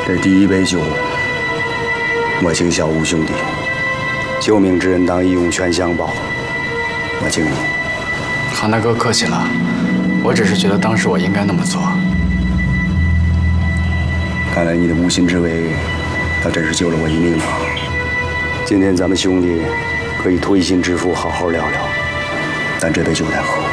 这第一杯酒，我敬小吴兄弟。救命之恩，当义勇全相报。我敬你。 韩大哥客气了，我只是觉得当时我应该那么做。 看来你的无心之为，他真是救了我一命啊！今天咱们兄弟可以推心置腹，好好聊聊。但这杯酒得喝。